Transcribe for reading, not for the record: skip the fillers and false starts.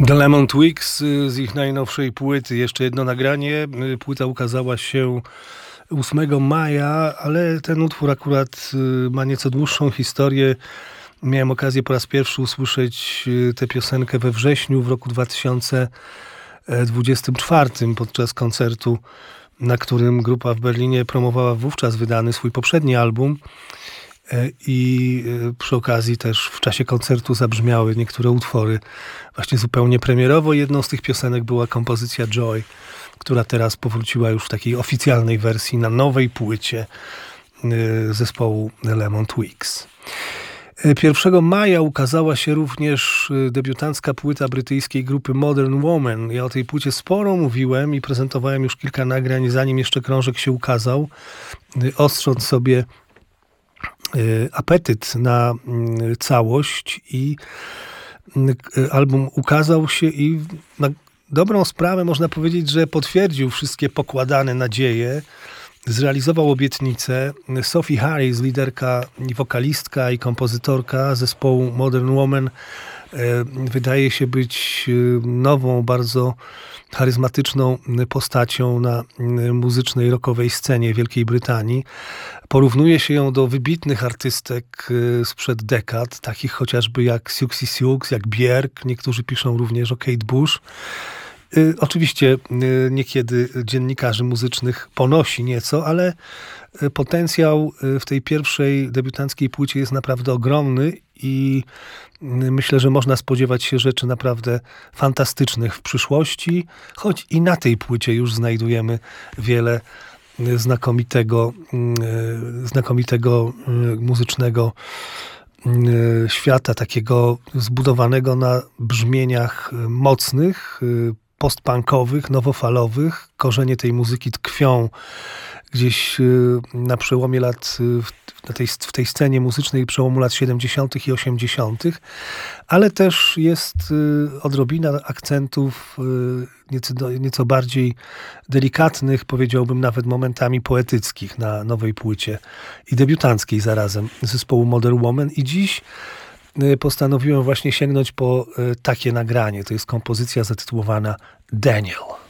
The Lemon Twigs z ich najnowszej płyty. Jeszcze jedno nagranie. Płyta ukazała się 8 maja, ale ten utwór akurat ma nieco dłuższą historię. Miałem okazję po raz pierwszy usłyszeć tę piosenkę we wrześniu w roku 2024 podczas koncertu, na którym grupa w Berlinie promowała wówczas wydany swój poprzedni album. I przy okazji też w czasie koncertu zabrzmiały niektóre utwory właśnie zupełnie premierowo. Jedną z tych piosenek była kompozycja Joy, która teraz powróciła już w takiej oficjalnej wersji na nowej płycie zespołu Lemon Twigs. 1 maja ukazała się również debiutancka płyta brytyjskiej grupy Modern Woman. Ja o tej płycie sporo mówiłem i prezentowałem już kilka nagrań, zanim jeszcze krążek się ukazał, ostrząc sobie apetyt na całość, i album ukazał się i na dobrą sprawę można powiedzieć, że potwierdził wszystkie pokładane nadzieje, zrealizował obietnicę. Sophie Harris, liderka i wokalistka i kompozytorka zespołu Modern Woman, wydaje się być nową, bardzo charyzmatyczną postacią na muzycznej, rockowej scenie Wielkiej Brytanii. Porównuje się ją do wybitnych artystek sprzed dekad, takich chociażby jak Siouxsie Sioux, jak Björk. Niektórzy piszą również o Kate Bush. Oczywiście niekiedy dziennikarzy muzycznych ponosi nieco, ale potencjał w tej pierwszej debiutanckiej płycie jest naprawdę ogromny i myślę, że można spodziewać się rzeczy naprawdę fantastycznych w przyszłości, choć i na tej płycie już znajdujemy wiele znakomitego muzycznego świata, takiego zbudowanego na brzmieniach mocnych, postpunkowych, nowofalowych. Korzenie tej muzyki tkwią gdzieś na przełomie lat, w tej scenie muzycznej przełomu lat 70. i 80., ale też jest odrobina akcentów nieco bardziej delikatnych, powiedziałbym nawet momentami poetyckich na nowej płycie i debiutanckiej zarazem zespołu Modern Woman. I dziś postanowiłem właśnie sięgnąć po takie nagranie. To jest kompozycja zatytułowana Daniel.